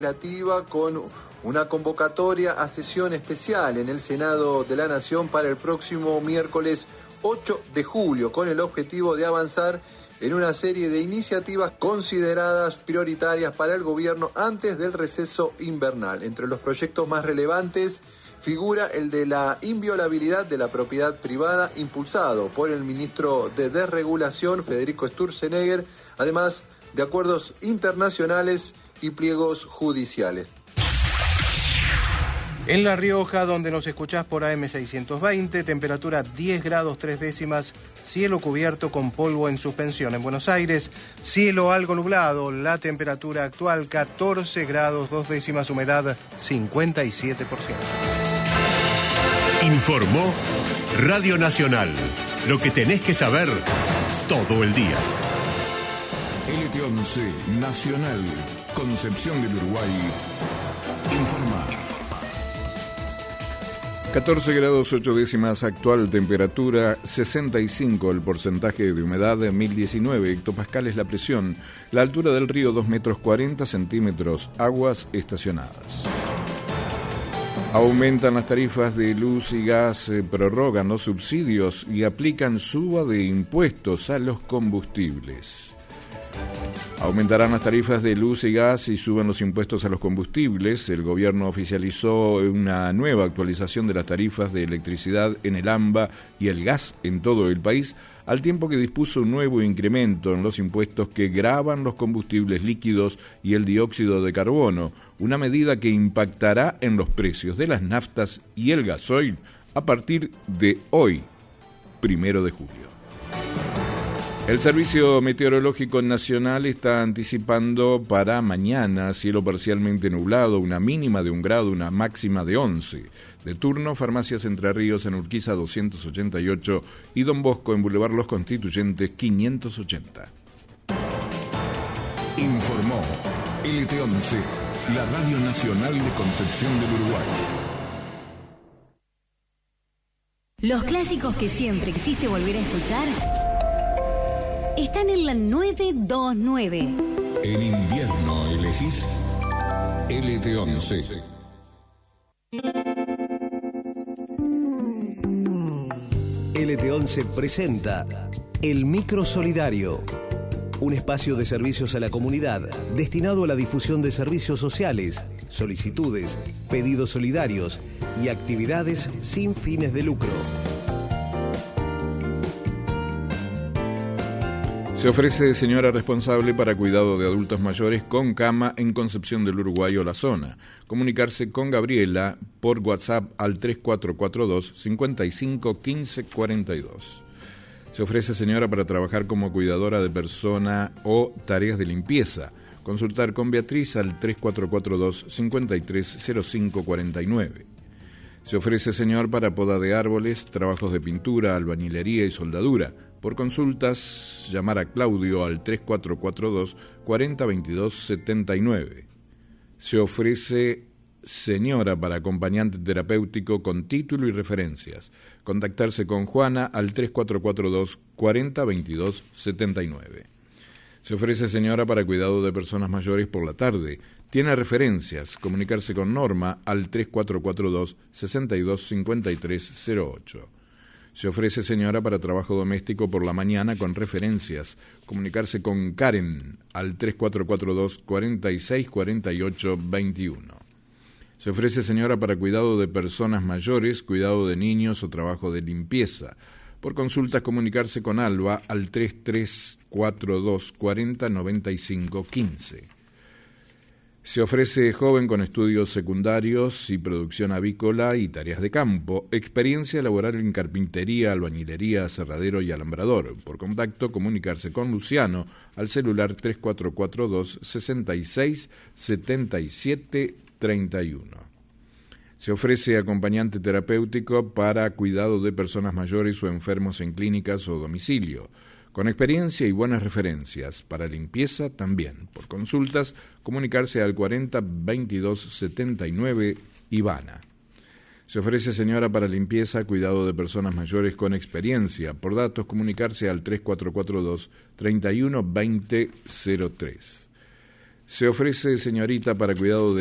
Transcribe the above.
legislativa con una convocatoria a sesión especial en el Senado de la Nación para el próximo miércoles 8 de julio, con el objetivo de avanzar en una serie de iniciativas consideradas prioritarias para el gobierno antes del receso invernal. Entre los proyectos más relevantes figura el de la inviolabilidad de la propiedad privada, impulsado por el ministro de Desregulación, Federico Sturzenegger, además de acuerdos internacionales y pliegos judiciales. En La Rioja, donde nos escuchás por AM620, temperatura 10 grados 3 décimas, cielo cubierto con polvo en suspensión. En Buenos Aires, cielo algo nublado, la temperatura actual 14 grados 2 décimas, humedad 57%. Informó Radio Nacional, lo que tenés que saber todo el día. LT11 Nacional, Concepción del Uruguay, informa. 14 grados 8 décimas actual temperatura, 65 el porcentaje de humedad, 1019 hectopascales la presión, la altura del río 2 metros 40 centímetros, aguas estacionadas. Aumentan las tarifas de luz y gas, prorrogan los subsidios y aplican suba de impuestos a los combustibles. Aumentarán las tarifas de luz y gas y suben los impuestos a los combustibles. El gobierno oficializó una nueva actualización de las tarifas de electricidad en el AMBA y el gas en todo el país, al tiempo que dispuso un nuevo incremento en los impuestos que gravan los combustibles líquidos y el dióxido de carbono, una medida que impactará en los precios de las naftas y el gasoil a partir de hoy, 1 de julio. El Servicio Meteorológico Nacional está anticipando para mañana cielo parcialmente nublado, una mínima de 1 grado, una máxima de 11. De turno, Farmacias Entre Ríos en Urquiza 288 y Don Bosco en Boulevard Los Constituyentes 580. Informó LT11, la Radio Nacional de Concepción del Uruguay. Los clásicos que siempre quisiste volver a escuchar están en la 929. En invierno elegís LT11. LT11 presenta El Micro Solidario, un espacio de servicios a la comunidad destinado a la difusión de servicios sociales, solicitudes, pedidos solidarios y actividades sin fines de lucro. Se ofrece señora responsable para cuidado de adultos mayores con cama en Concepción del Uruguay o la zona. Comunicarse con Gabriela por WhatsApp al 3442 55 15 42. Se ofrece señora para trabajar como cuidadora de persona o tareas de limpieza. Consultar con Beatriz al 3442 5305 49. Se ofrece señor para poda de árboles, trabajos de pintura, albañilería y soldadura. Por consultas, llamar a Claudio al 3442 4022 79. Se ofrece señora para acompañante terapéutico con título y referencias. Contactarse con Juana al 3442 4022 79. Se ofrece señora para cuidado de personas mayores por la tarde. Tiene referencias. Comunicarse con Norma al 3442 62 53 08. Se ofrece señora para trabajo doméstico por la mañana con referencias. Comunicarse con Karen al 3442 46 48 21. Se ofrece señora para cuidado de personas mayores, cuidado de niños o trabajo de limpieza. Por consultas, comunicarse con Alba al 3342 40 95 15. Se ofrece joven con estudios secundarios y producción avícola y tareas de campo, experiencia laboral en carpintería, albañilería, aserradero y alambrador. Por contacto, comunicarse con Luciano al celular 3442 66 77 31. Se ofrece acompañante terapéutico para cuidado de personas mayores o enfermos en clínicas o domicilio. Con experiencia y buenas referencias. Para limpieza también. Por consultas, comunicarse al 40 22 79 Ivana. Se ofrece señora para limpieza, cuidado de personas mayores con experiencia. Por datos, comunicarse al 3442 31 20 03. Se ofrece, señorita, para cuidado de